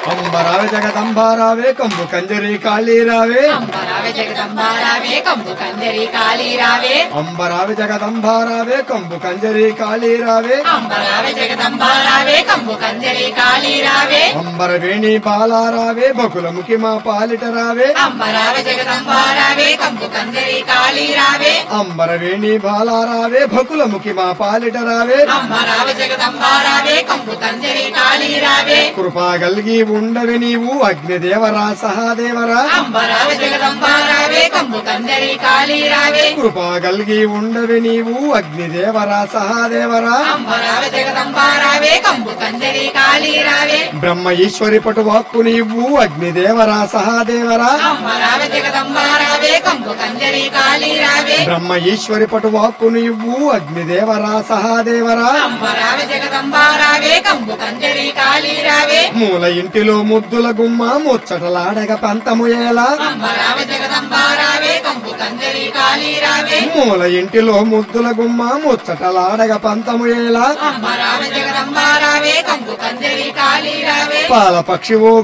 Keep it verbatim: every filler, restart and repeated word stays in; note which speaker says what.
Speaker 1: అంబరావే జగదంబారావే కంబు కంజరి కాళీరావే
Speaker 2: అంబరావే జగదంబారావే కంబు కంజరి కాళీరావే
Speaker 1: అంబరావే జగదంబారావే కంబు కంజరి కాళీరావే
Speaker 2: అంబరావే జగదంబారావే కంబు కంజరి కాళీరావే
Speaker 1: అంబరవేణి బాలారావే బకులముఖి మా పాలిట రావే
Speaker 2: అంబరావే జగదంబారావే కంబు కంజరి కాళీరావే
Speaker 1: అంబరవేణి బాలారావే బకులముఖి మా పాలిట రావే
Speaker 2: అంబరావే జగదంబారావే కంబు కంజరి కాళీరావే
Speaker 1: కృపా గల్గి ఉండవి నీవు అగ్నిదేవరా సహాదేవరా
Speaker 2: అంబరావే జగదంబారావే కంబు కంజరి కాళీరావే
Speaker 1: కృపా గల్గి ఉండవి నీవు అగ్నిదేవరా సహాదేవరా
Speaker 2: అంబరావే జగదంబారావే కంబు కంజరి కాళీరావే
Speaker 1: బ్రహ్మ ఈశ్వరి పటు వాక్కు నీవు అగ్నిదేవరా సహాదేవరా
Speaker 2: అంబరావే జగదంబారావే కంబు కంజరి కాళీరావే
Speaker 1: బ్రహ్మ ఈశ్వరి పటు వాక్కు నీవు అగ్నిదేవరా సహాదేవరా
Speaker 2: అంబరావే జగదంబారావే కంబు కంజరి కాళీరావే
Speaker 1: మూల ఇంటిలో ముద్దుల గుమ్మ ముచ్చటలాడగ పంతము ఏలా
Speaker 2: అంబరావే జగదంబారావే కంబు కంజరి కాళీరావే
Speaker 1: మూల ఇంటిలో ముద్దుల గుమ్మ ముచ్చటలాడగ పంతము ఏలా
Speaker 2: అంబరావే జగదంబారావే కంబు కంజరి కాళీరావే
Speaker 1: పాల పక్షివో